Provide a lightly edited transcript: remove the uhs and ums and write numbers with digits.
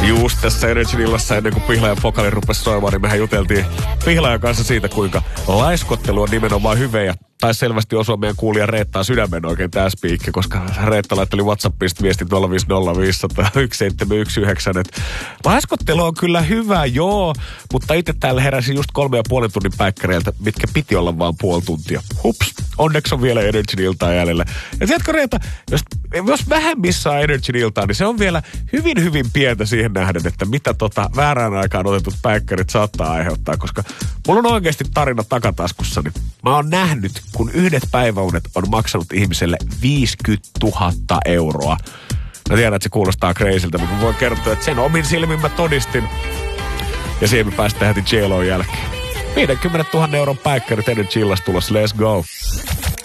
Just tässä Energy illassa ennen kuin Pihlajan pokali rupesi soimaan, niin mehän juteltiin Pihlajan kanssa siitä, kuinka laiskottelu on nimenomaan hyvä ja taisi selvästi osua meidän kuulijan Reettaan sydämen oikein tää spiikki, koska Reetta laitteli WhatsAppista viestit 050501719, että laiskottelu on kyllä hyvä, joo, mutta itse täällä heräsin just 3,5 tunnin päikkäreiltä, mitkä piti olla vaan puoli tuntia. Hups, onneksi on vielä Energy iltaa jäljellä. Ja tiedätkö Reetta, jos vähän missaa Energy iltaa, niin se on vielä hyvin pientä siihen nähden, että mitä väärään aikaan otetut päikkärit saattaa aiheuttaa, koska mulla on oikeasti tarina takataskussani. Mä oon nähnyt, kun yhdet päiväunet on maksanut ihmiselle 50 000 euroa. Mä tiedän, että se kuulostaa crazyltä, mutta voin kertoa, että sen omin silmin mä todistin. Ja siihen me päästään heti J-Loon jälkeen. 50 000 euron päikkärit Energy illasta tulossa. Let's go.